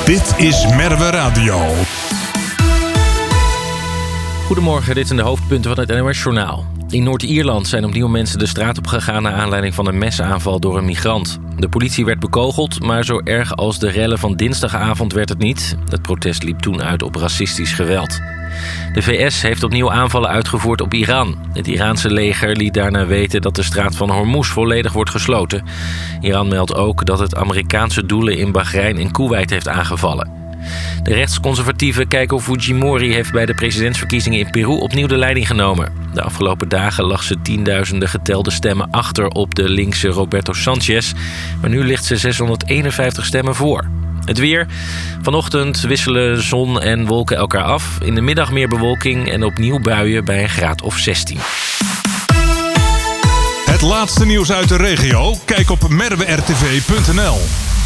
Dit is Merwe Radio. Goedemorgen, dit zijn de hoofdpunten van het NOS-journaal. In Noord-Ierland zijn opnieuw mensen de straat op gegaan naar aanleiding van een mesaanval door een migrant. De politie werd bekogeld, maar zo erg als de rellen van dinsdagavond werd het niet. Het protest liep toen uit op racistisch geweld. De VS heeft opnieuw aanvallen uitgevoerd op Iran. Het Iraanse leger liet daarna weten dat de straat van Hormuz volledig wordt gesloten. Iran meldt ook dat het Amerikaanse doelen in Bahrein en Koeweit heeft aangevallen. De rechtsconservatieve Keiko Fujimori heeft bij de presidentsverkiezingen in Peru opnieuw de leiding genomen. De afgelopen dagen lag ze tienduizenden getelde stemmen achter op de linkse Roberto Sanchez. Maar nu ligt ze 651 stemmen voor. Het weer. Vanochtend wisselen zon en wolken elkaar af. In de middag meer bewolking en opnieuw buien bij een graad of 16. Het laatste nieuws uit de regio? Kijk op merwertv.nl.